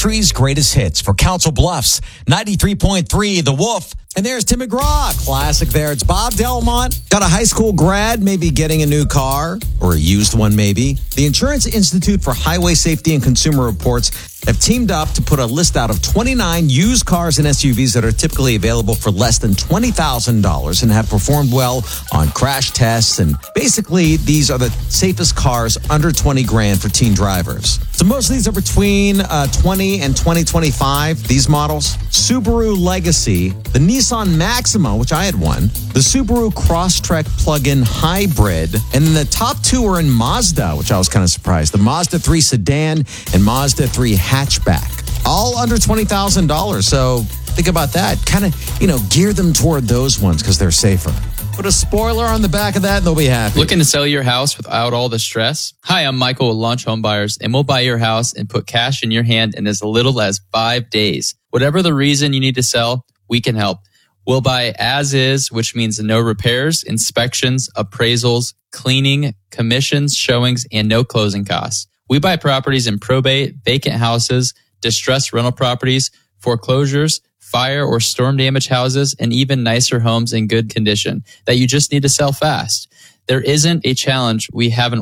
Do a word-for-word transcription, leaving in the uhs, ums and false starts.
country's greatest hits for Council Bluffs, ninety-three point three The Wolf. And there's Tim McGraw, classic there. It's Bob Delmont. Got a high school grad, maybe getting a new car, or a used one maybe. The Insurance Institute for Highway Safety and Consumer Reports have teamed up to put a list out of twenty-nine used cars and S U Vs that are typically available for less than twenty thousand dollars and have performed well on crash tests. And basically, these are the safest cars under twenty grand for teen drivers. So most of these are between uh, twenty and twenty twenty-five, these models. Subaru Legacy, the Nissan Maxima, which I had one, the Subaru Crosstrek plug-in hybrid, and then the top two are in Mazda, which I was kind of surprised. The Mazda three sedan and Mazda three hatchback, all under twenty thousand dollars. So think about that. Kind of, you know, gear them toward those ones because they're safer. Put a spoiler on the back of that and they'll be happy. Looking to sell your house without all the stress? Hi, I'm Michael with Launch Home Buyers, and we'll buy your house and put cash in your hand in as little as five days. Whatever the reason you need to sell, we can help. We'll buy as is, which means no repairs, inspections, appraisals, cleaning, commissions, showings, and no closing costs. We buy properties in probate, vacant houses, distressed rental properties, foreclosures, fire or storm damaged houses, and even nicer homes in good condition that you just need to sell fast. There isn't a challenge we haven't